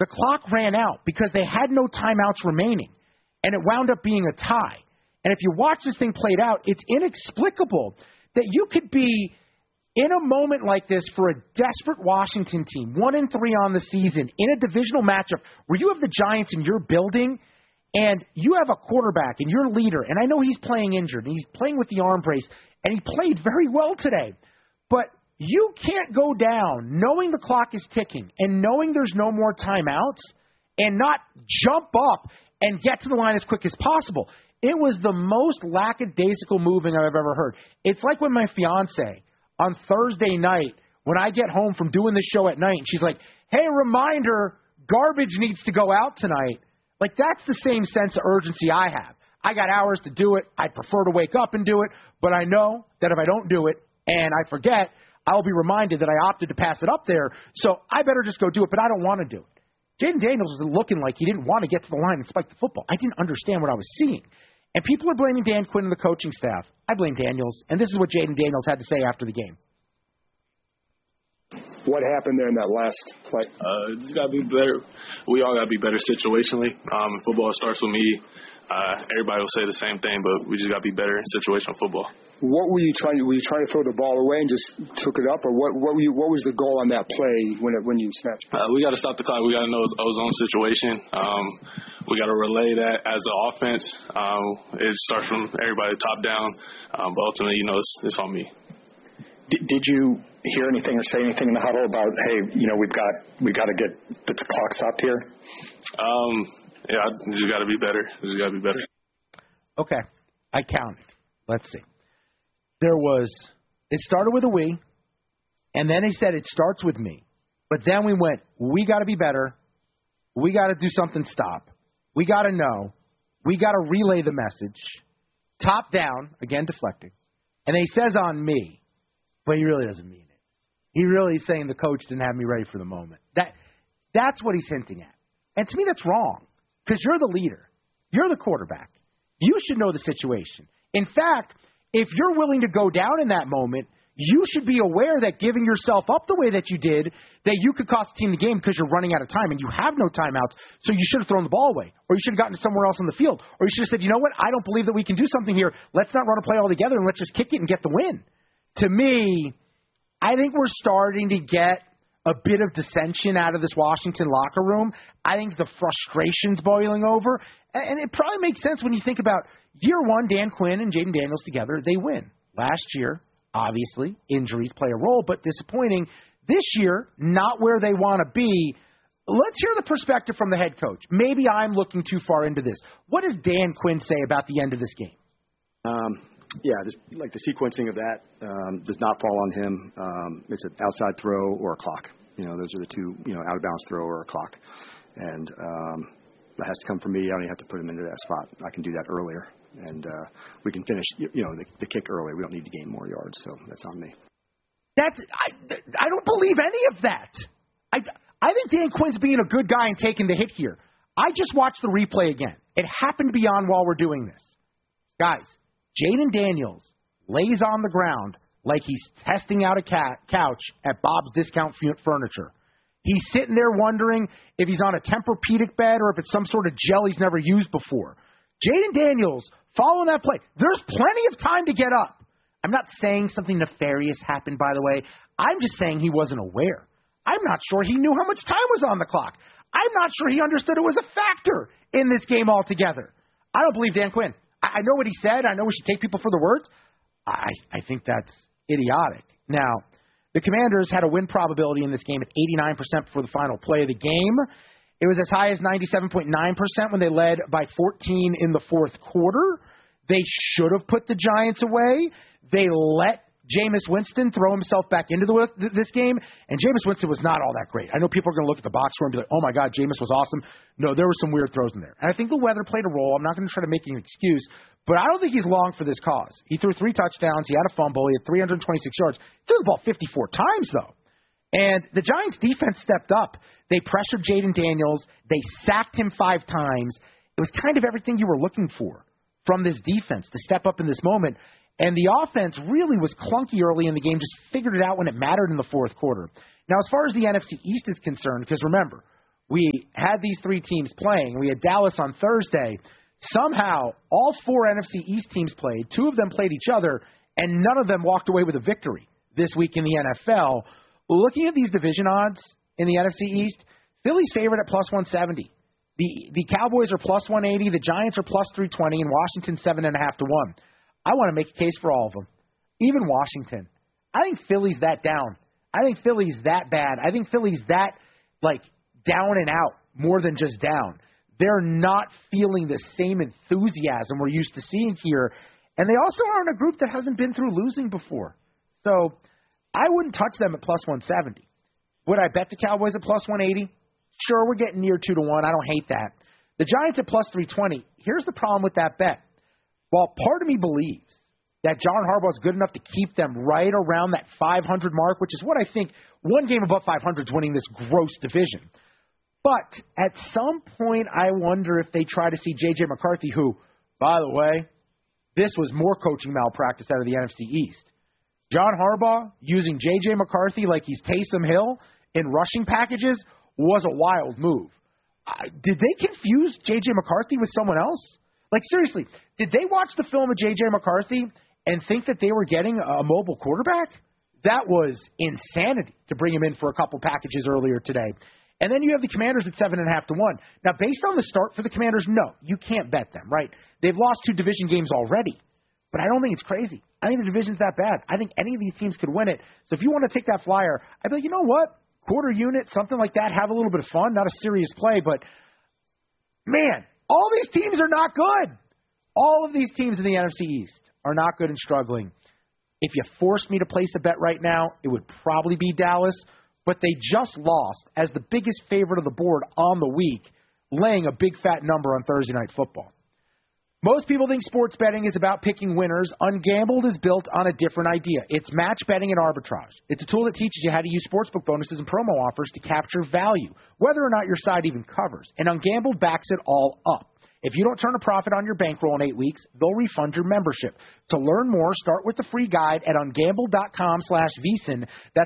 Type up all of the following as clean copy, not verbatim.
The clock ran out because they had no timeouts remaining, and it wound up being a tie. And if you watch this thing played out, it's inexplicable that you could be in a moment like this for a desperate Washington team, 1-3 on the season, in a divisional matchup where you have the Giants in your building and you have a quarterback and your leader, and I know he's playing injured, and he's playing with the arm brace, and he played very well today. But you can't go down knowing the clock is ticking and knowing there's no more timeouts and not jump up and get to the line as quick as possible. It was the most lackadaisical moving I've ever heard. It's like when my fiance on Thursday night, when I get home from doing the show at night, and she's like, hey, reminder, garbage needs to go out tonight. Like, that's the same sense of urgency I have. I got hours to do it. I'd prefer to wake up and do it, but I know that if I don't do it and I forget, I'll be reminded that I opted to pass it up there, so I better just go do it, but I don't want to do it. Jayden Daniels was looking like he didn't want to get to the line and spike the football. I didn't understand what I was seeing. And people are blaming Dan Quinn and the coaching staff. I blame Daniels, and this is what Jayden Daniels had to say after the game. What happened there in that last play? Just got to be better. We all got to be better situationally. Football starts with me. Everybody will say the same thing, but we just got to be better in situational football. What were you trying to? Were you trying to throw the ball away and just took it up, or what was the goal on that play when you snatched? We got to stop the clock. We got to know our zone situation. We got to relay that as an offense. It starts from everybody top down, but ultimately, it's on me. Did you hear anything or say anything in the huddle about, hey, we've got to get the clock stopped here? Yeah, just got to be better. Okay, I counted. Let's see. It started with a we, and then he said it starts with me. But then we went, we got to be better. We got to do something stop. We got to know. We got to relay the message. Top down, again deflecting. And then he says on me, but he really doesn't mean it. He really is saying the coach didn't have me ready for the moment. That's what he's hinting at. And to me, that's wrong because you're the leader. You're the quarterback. You should know the situation. In fact, if you're willing to go down in that moment, you should be aware that giving yourself up the way that you did, that you could cost the team the game because you're running out of time and you have no timeouts, so you should have thrown the ball away, or you should have gotten to somewhere else on the field, or you should have said, you know what, I don't believe that we can do something here. Let's not run a play all together and let's just kick it and get the win. To me, I think we're starting to get a bit of dissension out of this Washington locker room. I think the frustration's boiling over. And it probably makes sense when you think about year one, Dan Quinn and Jayden Daniels together, they win. Last year, obviously, injuries play a role, but disappointing. This year, not where they want to be. Let's hear the perspective from the head coach. Maybe I'm looking too far into this. What does Dan Quinn say about the end of this game? Yeah, just like the sequencing of that does not fall on him. It's an outside throw or a clock. Those are the two, out of bounds throw or a clock. And that has to come from me. I don't even have to put him into that spot. I can do that earlier. And we can finish, the kick earlier. We don't need to gain more yards, so that's on me. I don't believe any of that. I think Dan Quinn's being a good guy and taking the hit here. I just watched the replay again. It happened to be on while we're doing this. Guys, Jayden Daniels lays on the ground like he's testing out a couch at Bob's Discount Furniture. He's sitting there wondering if he's on a Tempur-Pedic bed or if it's some sort of gel he's never used before. Jayden Daniels, following that play, there's plenty of time to get up. I'm not saying something nefarious happened, by the way. I'm just saying he wasn't aware. I'm not sure he knew how much time was on the clock. I'm not sure he understood it was a factor in this game altogether. I don't believe Dan Quinn. I know what he said. I know we should take people for their words. I think that's idiotic. Now, the Commanders had a win probability in this game at 89% before the final play of the game. It was as high as 97.9% when they led by 14 in the fourth quarter. They should have put the Giants away. They let Jameis Winston throw himself back into this game, and Jameis Winston was not all that great. I know people are going to look at the box score and be like, oh, my God, Jameis was awesome. No, there were some weird throws in there. And I think the weather played a role. I'm not going to try to make an excuse, but I don't think he's long for this cause. He threw 3 touchdowns. He had a fumble. He had 326 yards. He threw the ball 54 times, though. And the Giants' defense stepped up. They pressured Jayden Daniels. They sacked him 5 times. It was kind of everything you were looking for from this defense to step up in this moment. And the offense really was clunky early in the game, just figured it out when it mattered in the fourth quarter. Now, as far as the NFC East is concerned, because remember, we had these three teams playing. We had Dallas on Thursday. Somehow, all four NFC East teams played. Two of them played each other, and none of them walked away with a victory this week in the NFL. Looking at these division odds in the NFC East, Philly's favorite at plus 170. The Cowboys are plus 180. The Giants are plus 320, and Washington 7.5 to 1. I want to make a case for all of them, even Washington. I think Philly's that down. I think Philly's that bad. I think Philly's that, down and out more than just down. They're not feeling the same enthusiasm we're used to seeing here. And they also are in a group that hasn't been through losing before. So I wouldn't touch them at plus 170. Would I bet the Cowboys at plus 180? Sure, we're getting near 2 to 1. I don't hate that. The Giants at plus 320. Here's the problem with that bet. While part of me believes that John Harbaugh is good enough to keep them right around that 500 mark, which is what I think one game above 500 is winning this gross division. But at some point, I wonder if they try to see J.J. McCarthy, who, by the way, this was more coaching malpractice out of the NFC East. John Harbaugh using J.J. McCarthy like he's Taysom Hill in rushing packages was a wild move. Did they confuse J.J. McCarthy with someone else? Seriously, did they watch the film of J.J. McCarthy and think that they were getting a mobile quarterback? That was insanity to bring him in for a couple packages earlier today. And then you have the Commanders at 7.5 to 1. Now, based on the start for the Commanders, no, you can't bet them, right? They've lost 2 division games already. But I don't think it's crazy. I think the division's that bad. I think any of these teams could win it. So if you want to take that flyer, I'd be like, you know what? Quarter unit, something like that, have a little bit of fun. Not a serious play, but, man, all these teams are not good. All of these teams in the NFC East are not good and struggling. If you forced me to place a bet right now, it would probably be Dallas. But they just lost as the biggest favorite of the board on the week, laying a big fat number on Thursday Night Football. Most people think sports betting is about picking winners. Ungambled is built on a different idea. It's match betting and arbitrage. It's a tool that teaches you how to use sportsbook bonuses and promo offers to capture value, whether or not your side even covers. And Ungambled backs it all up. If you don't turn a profit on your bankroll in 8 weeks, they'll refund your membership. To learn more, start with the free guide at ungambled.com/VSiN. That's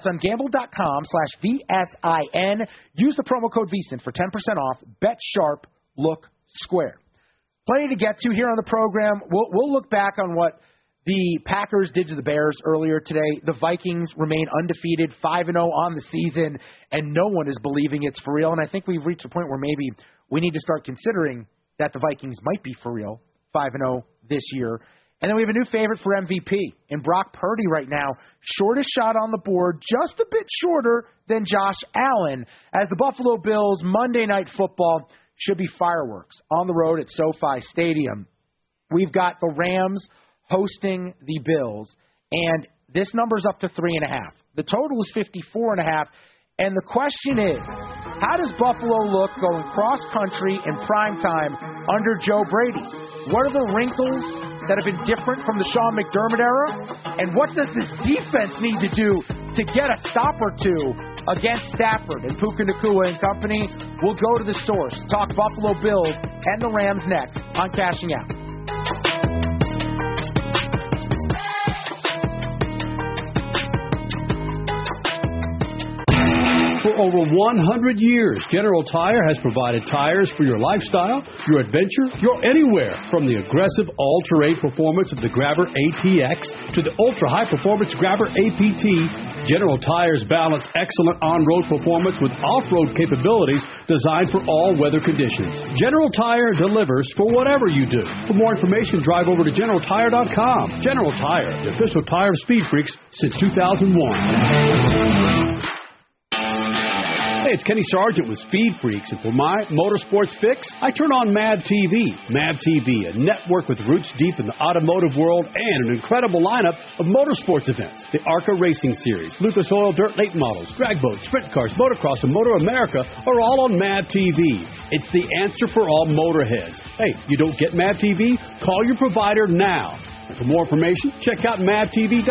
ungambled.com/VSIN. Use the promo code VSiN for 10% off. Bet sharp, look square. Plenty to get to here on the program. We'll look back on what the Packers did to the Bears earlier today. The Vikings remain undefeated, 5-0 on the season, and no one is believing it's for real. And I think we've reached a point where maybe we need to start considering that the Vikings might be for real, 5-0 this year. And then we have a new favorite for MVP in Brock Purdy right now. Shortest shot on the board, just a bit shorter than Josh Allen, as the Buffalo Bills Monday Night Football should be fireworks on the road at SoFi Stadium. We've got the Rams hosting the Bills, and this number's up to 3.5. The total is 54.5, and the question is, how does Buffalo look going cross-country in primetime under Joe Brady? What are the wrinkles that have been different from the Sean McDermott era? And what does this defense need to do to get a stop or two against Stafford and Puka Nacua and company? We'll go to the source, talk Buffalo Bills and the Rams next on Cashing Out. For over 100 years, General Tire has provided tires for your lifestyle, your adventure, your anywhere. From the aggressive all-terrain performance of the Grabber ATX to the ultra-high performance Grabber APT, General Tires balance excellent on-road performance with off-road capabilities designed for all weather conditions. General Tire delivers for whatever you do. For more information, drive over to GeneralTire.com. General Tire, the official tire of Speed Freaks since 2001. Hey, it's Kenny Sargent with Speed Freaks, and for my motorsports fix, I turn on MAV TV. MAV TV, a network with roots deep in the automotive world and an incredible lineup of motorsports events. The ARCA Racing Series, Lucas Oil Dirt Late Models, drag boats, sprint cars, motocross, and Motor America are all on MAV TV. It's the answer for all motorheads. Hey, you don't get MAV TV? Call your provider now. And for more information, check out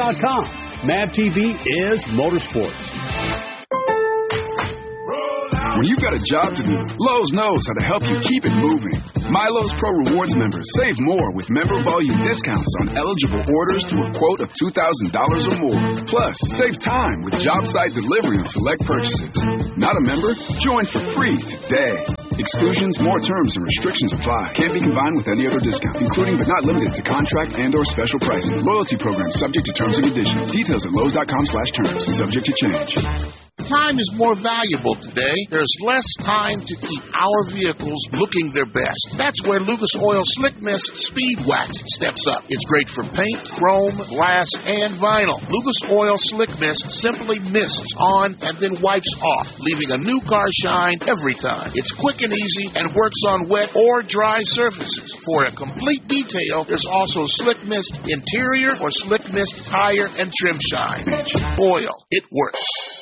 MAVTV.com. MAV TV is motorsports. When you've got a job to do, Lowe's knows how to help you keep it moving. MyLowe's Pro Rewards members save more with member volume discounts on eligible orders to a quote of $2,000 or more. Plus, save time with job site delivery on select purchases. Not a member? Join for free today. Exclusions, more terms, and restrictions apply. Can't be combined with any other discount, including but not limited to contract and or special pricing. Loyalty program subject to terms and conditions. Details at Lowe's.com/terms. Subject to change. Time is more valuable today. There's less time to keep our vehicles looking their best. That's where Lucas Oil Slick Mist Speed Wax steps up. It's great for paint, chrome, glass, and vinyl. Lucas Oil Slick Mist simply mists on and then wipes off, leaving a new car shine every time. It's quick and easy and works on wet or dry surfaces. For a complete detail, there's also Slick Mist Interior or Slick Mist Tire and Trim Shine. Oil. It works.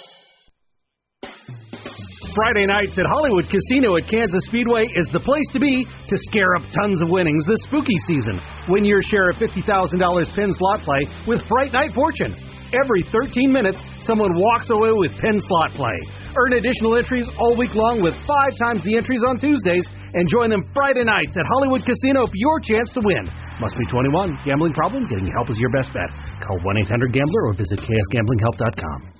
Friday nights at Hollywood Casino at Kansas Speedway is the place to be to scare up tons of winnings this spooky season. Win your share of $50,000 pin slot play with Fright Night Fortune. Every 13 minutes, someone walks away with pin slot play. Earn additional entries all week long with 5 times the entries on Tuesdays and join them Friday nights at Hollywood Casino for your chance to win. Must be 21. Gambling problem? Getting help is your best bet. Call 1-800-GAMBLER or visit ksgamblinghelp.com.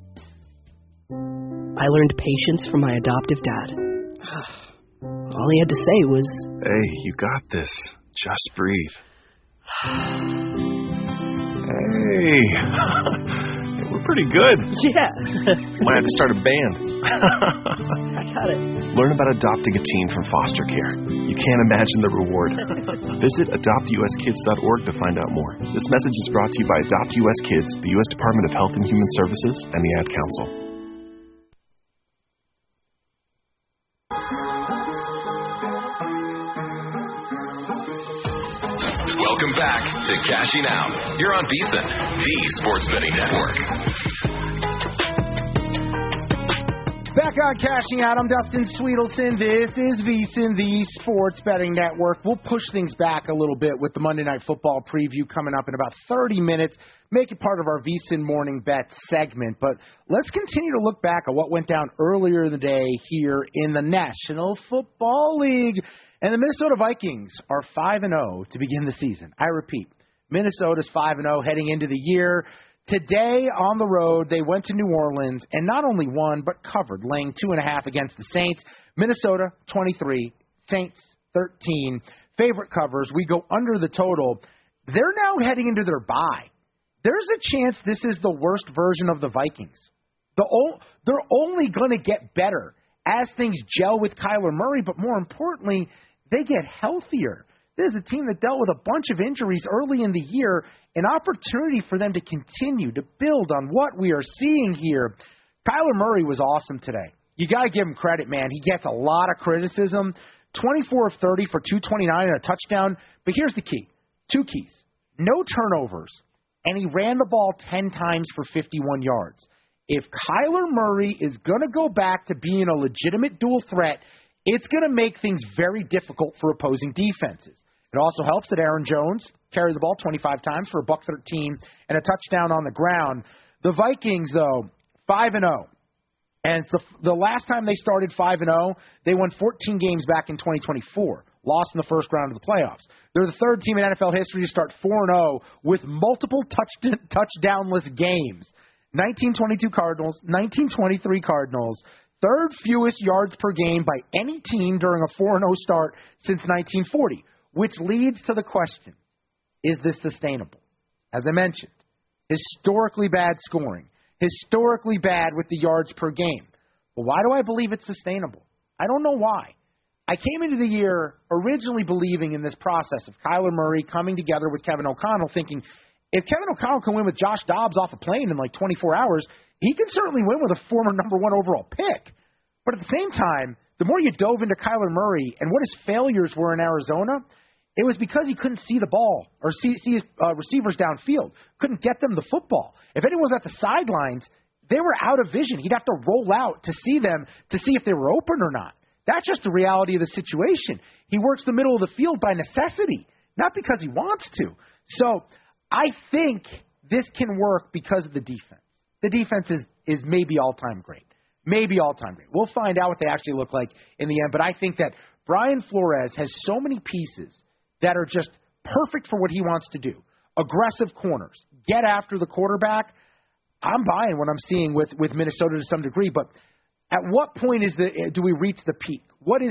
I learned patience from my adoptive dad. All he had to say was, "Hey, you got this. Just breathe." Hey, we're pretty good. Yeah. Might have to start a band. I got it. Learn about adopting a teen from foster care. You can't imagine the reward. Visit adoptuskids.org to find out more. This message is brought to you by Adopt U.S. Kids, the U.S. Department of Health and Human Services, and the Ad Council. Welcome back to Cashing Out. You're on VSiN, the Sports Betting Network. Back on Cashing Out, I'm Dustin Sweetelson. This is VSiN, the Sports Betting Network. We'll push things back a little bit with the Monday Night Football preview coming up in about 30 minutes. Make it part of our VSiN Morning Bet segment. But let's continue to look back at what went down earlier in the day here in the National Football League. And the Minnesota Vikings are 5-0 to begin the season. I repeat, Minnesota's 5-0 heading into the year. Today on the road, they went to New Orleans and not only won, but covered, laying 2.5 against the Saints. Minnesota, 23, Saints, 13. Favorite covers. We go under the total. They're now heading into their bye. There's a chance this is the worst version of the Vikings. They're only going to get better as things gel with Kyler Murray, but more importantly, they get healthier. This is a team that dealt with a bunch of injuries early in the year, an opportunity for them to continue to build on what we are seeing here. Kyler Murray was awesome today. You got to give him credit, man. He gets a lot of criticism. 24 of 30 for 229 and a touchdown. But here's the key. 2 keys. No turnovers, and he ran the ball 10 times for 51 yards. If Kyler Murray is going to go back to being a legitimate dual threat, it's going to make things very difficult for opposing defenses. It also helps that Aaron Jones carried the ball 25 times for $113 and a touchdown on the ground. The Vikings, though, 5-0. And the last time they started 5-0, they won 14 games back in 2024, lost in the first round of the playoffs. They're the third team in NFL history to start 4-0 with multiple touchdownless games. 1922 Cardinals, 1923 Cardinals, third fewest yards per game by any team during a 4-0 start since 1940, which leads to the question, is this sustainable? As I mentioned, historically bad scoring, historically bad with the yards per game. But why do I believe it's sustainable? I don't know why. I came into the year originally believing in this process of Kyler Murray coming together with Kevin O'Connell, thinking if Kevin O'Connell can win with Josh Dobbs off a plane in like 24 hours, he can certainly win with a former number 1 overall pick. But at the same time, the more you dove into Kyler Murray and what his failures were in Arizona, it was because he couldn't see the ball or see receivers downfield, couldn't get them the football. If anyone was at the sidelines, they were out of vision. He'd have to roll out to see them to see if they were open or not. That's just the reality of the situation. He works the middle of the field by necessity, not because he wants to. So I think this can work because of the defense. The defense is maybe all-time great. maybe all-time great. We'll find out what they actually look like in the end, but I think that Brian Flores has so many pieces that are just perfect for what he wants to do. Aggressive corners, get after the quarterback. I'm buying what I'm seeing with Minnesota to some degree, but at what point do we reach the peak? What is